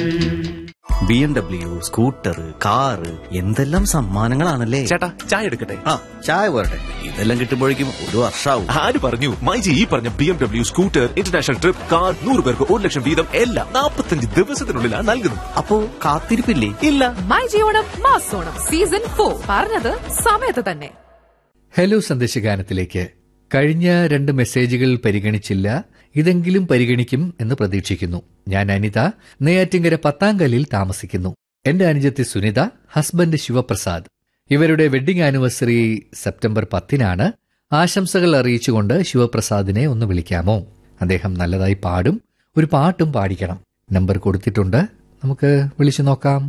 BMW, scooter, car, എന്തെല്ലാം സമ്മാനങ്ങളാണല്ലേ. ചേട്ടാ, ചായ എടുക്കട്ടെ? ആ, ചായ പോരട്ടെ. ഇതെല്ലാം കിട്ടുമ്പോഴേക്കും ഒരു വർഷാവും. ആര് പറഞ്ഞു? മൈജി ഈ പറഞ്ഞ BMW, scooter, international trip, car, 100 പേർക്ക് 1 ലക്ഷം വീതം എല്ലാം 45 ദിവസത്തിനുള്ളിലാണ് നൽകുന്നത്. അപ്പോ കാത്തിരിപ്പില്ലേ? ഇല്ല. മൈജി ഓണം മാസോണം സീസൺ 4 പറഞ്ഞത് സമയത്ത് തന്നെ. ഹലോ സന്ദേശഗാനത്തിലേക്ക്. കഴിഞ്ഞ 2 മെസ്സേജുകൾ പരിഗണിച്ചില്ല, ഇതെങ്കിലും പരിഗണിക്കും എന്ന് പ്രതീക്ഷിക്കുന്നു. ഞാൻ അനിത, നെയ്യാറ്റിങ്കര പത്താങ്കല്ലിൽ താമസിക്കുന്നു. എന്റെ അനുജത്തി സുനിത, ഹസ്ബൻഡ് ശിവപ്രസാദ്. ഇവരുടെ വെഡ്ഡിംഗ് ആനിവേഴ്സറി സെപ്റ്റംബർ 10-നാണ്. ആശംസകൾ അറിയിച്ചുകൊണ്ട് ശിവപ്രസാദിനെ ഒന്ന് വിളിക്കാമോ? അദ്ദേഹം നല്ലതായി പാടും, ഒരു പാട്ടും പാടിക്കണം. നമ്പർ കൊടുത്തിട്ടുണ്ട്, നമുക്ക് വിളിച്ചു നോക്കാം.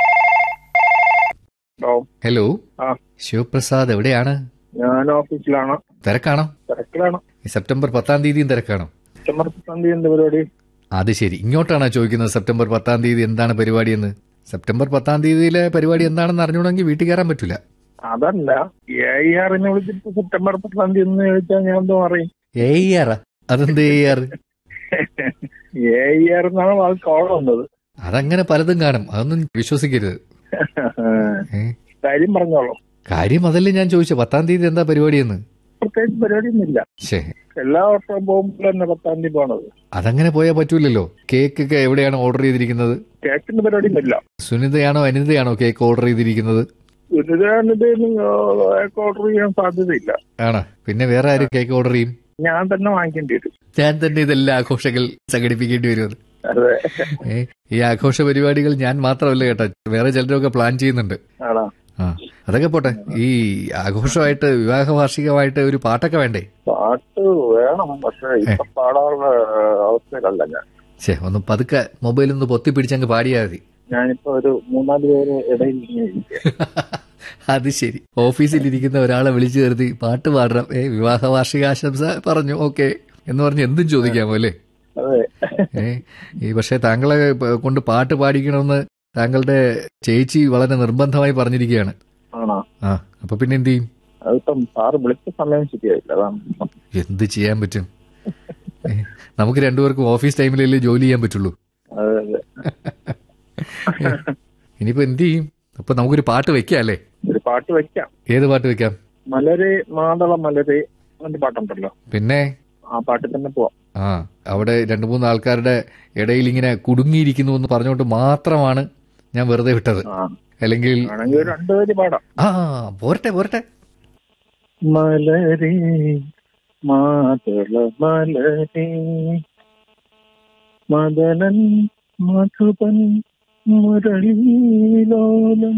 ഹലോ, ശിവപ്രസാദ് എവിടെയാണ്? ഞാൻ ഓഫീസിലാണ്. തിരക്കാണോ? തിരക്കിലാണ്. സെപ്റ്റംബർ 10-ാം തീയതിയും തിരക്കാണോ? സെപ്റ്റംബർ 10-ാം തീയതി എന്ത് പരിപാടി? അത് ശരി, ഇങ്ങോട്ടാണോ ചോദിക്കുന്നത് സെപ്റ്റംബർ 10-ാം തീയതി എന്താണ് പരിപാടിയെന്ന്? സെപ്റ്റംബർ 10-ാം തീയതിയിലെ പരിപാടി എന്താണെന്ന് അറിഞ്ഞൂടെങ്കിൽ വീട്ടിൽ കയറാൻ പറ്റൂല. അതല്ല, AIR-നെ വിളിച്ചിട്ട് സെപ്റ്റംബർ 10-ാം തീയതി എന്ന് ചോദിച്ചാൽ ഞാൻ എന്തോ പറയും? AIR? അതെന്ത് AIR? AIR എന്നാണ് അത് കോൾ വന്നത്. അതങ്ങനെ പലതും കാണും, അതൊന്നും വിശ്വസിക്കരുത്. കാര്യം പറഞ്ഞോളൂ. കാര്യം അതല്ലേ ഞാൻ ചോദിച്ചു, 10-ാം തീയതി എന്താ പരിപാടിയെന്ന്? പ്രത്യേകിച്ച് പരിപാടിയൊന്നുമില്ല. എല്ലാ വർഷവും പോകുമ്പോൾ തന്നെ 10-ാം തീയതി പോണത്. അതങ്ങനെ പോയാൽ പറ്റൂലല്ലോ. കേക്ക് ഒക്കെ എവിടെയാണ് ഓർഡർ ചെയ്തിരിക്കുന്നത്? കേക്കിന്റെ പരിപാടിയൊന്നുമില്ല. സുനിതയാണോ അനിതയാണോ കേക്ക് ഓർഡർ ചെയ്തിരിക്കുന്നത്? കേക്ക് ഓർഡർ ചെയ്യാൻ സാധ്യതയില്ല. ആണോ? പിന്നെ വേറെ ആരും കേക്ക് ഓർഡർ ചെയ്യും? ഞാൻ തന്നെ വാങ്ങിക്കേണ്ടി വരും. ഞാൻ തന്നെ ഇതെല്ലാം ആഘോഷങ്ങൾ സംഘടിപ്പിക്കേണ്ടി വരുമെന്ന്. അതെ. ഈ ആഘോഷ പരിപാടികൾ ഞാൻ മാത്രമല്ല കേട്ടോ, വേറെ ചിലരൊക്കെ പ്ലാൻ ചെയ്യുന്നുണ്ട്. ആ, അതൊക്കെ പോട്ടെ. ഈ ആഘോഷമായിട്ട് വിവാഹ വാർഷികമായിട്ട് ഒരു പാട്ടൊക്കെ വേണ്ടേ? പാട്ട് വേണം, പക്ഷെ ഇപ്പൊ പാടാനുള്ള അവസ്ഥയിലല്ല ഞാൻ. ഒന്ന് പതുക്കെ മൊബൈലൊന്ന് പൊത്തി പിടിച്ചങ്ങ് പാടിയാൽ മതി. ഞാനിപ്പോ ഒരു 3-4 പേര് ഇടയിൽ. അത് ശരി, ഓഫീസിലിരിക്കുന്ന ഒരാളെ വിളിച്ചു കരുതി പാട്ട് പാടണം, വിവാഹ വാർഷികാശംസ പറഞ്ഞു, ഓക്കെ എന്ന് പറഞ്ഞ് എന്തും ചോദിക്കാമോ അല്ലേ? ഈ പക്ഷെ താങ്കളെ കൊണ്ട് പാട്ട് പാടിക്കണമെന്ന് താങ്കളുടെ ചേച്ചി വളരെ നിർബന്ധമായി പറഞ്ഞിരിക്കുകയാണ്. ആ, അപ്പൊ പിന്നെ എന്ത് ചെയ്യും? വിളിച്ച സമയം ശരിയായില്ല, അതാണ്. എന്ത് ചെയ്യാൻ പറ്റും? നമുക്ക് രണ്ടുപേർക്കും ഓഫീസ് ടൈമിലല്ലേ ജോലി ചെയ്യാൻ പറ്റുള്ളൂ. ഇനിയിപ്പോ എന്ത് ചെയ്യും? അപ്പൊ നമുക്കൊരു പാട്ട് വെക്കാം അല്ലേ? ഒരു പാട്ട് വെക്കാം. ഏത് പാട്ട് വെക്കാം? മലരെ മാതള മലരെ അങ്ങനത്തെ പാട്ടുണ്ടല്ലോ. പിന്നെ ആ പാട്ടിൽ തന്നെ പോവാം. ആ, അവിടെ 2-3 ആൾക്കാരുടെ ഇടയിൽ ഇങ്ങനെ കുടുങ്ങിയിരിക്കുന്നു എന്ന് പറഞ്ഞുകൊണ്ട് മാത്രമാണ് ഞാൻ വെറുതെ വിട്ടത്. അല്ലെങ്കിൽ 2 പേര് പാടാം. ആ, പോരട്ടെ പോരട്ടെ. മലരെ മാതള മലരെ മദനൻ മധുപൻ മുരളീലോല